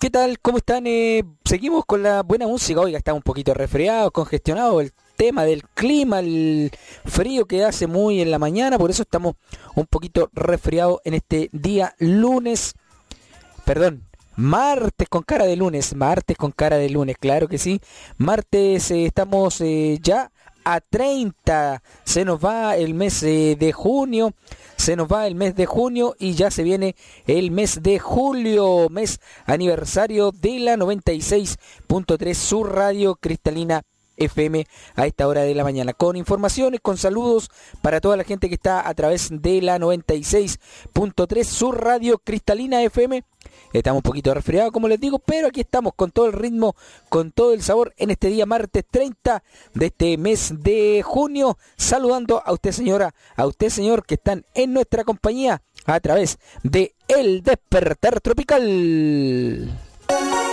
¿Qué tal? ¿Cómo están? Seguimos con la buena música. Oiga, está un poquito resfriado, congestionado el tema del clima, el frío que hace muy en la mañana, por eso estamos un poquito resfriados en este día lunes, perdón, martes con cara de lunes, claro que sí. Martes estamos ya a 30, se nos va el mes de junio, se nos va el mes de junio y ya se viene el mes de julio, mes aniversario de la 96.3, su radio cristalina FM a esta hora de la mañana, con informaciones, con saludos para toda la gente que está a través de la 96.3, su radio cristalina FM. Estamos un poquito resfriados, como les digo, pero aquí estamos con todo el ritmo, con todo el sabor en este día martes 30 de este mes de junio, saludando a usted señora, a usted señor que están en nuestra compañía a través de El Despertar Tropical.